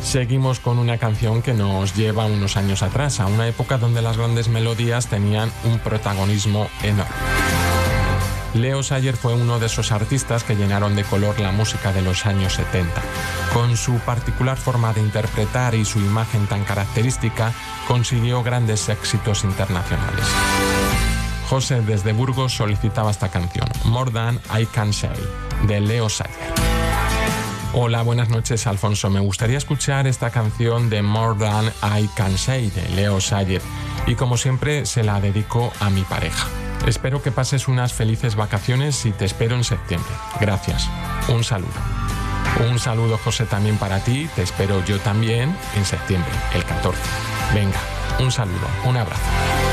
Seguimos con una canción que nos lleva unos años atrás, a una época donde las grandes melodías tenían un protagonismo enorme. Leo Sayer fue uno de esos artistas que llenaron de color la música de los años 70. Con su particular forma de interpretar y su imagen tan característica, consiguió grandes éxitos internacionales. José desde Burgos solicitaba esta canción, More Than I Can Say, de Leo Sayer. Hola, buenas noches, Alfonso. Me gustaría escuchar esta canción de More Than I Can Say, de Leo Sayer, y como siempre se la dedico a mi pareja. Espero que pases unas felices vacaciones y te espero en septiembre. Gracias. Un saludo. Un saludo, José, también para ti. Te espero yo también en septiembre, el 14. Venga, un saludo, un abrazo.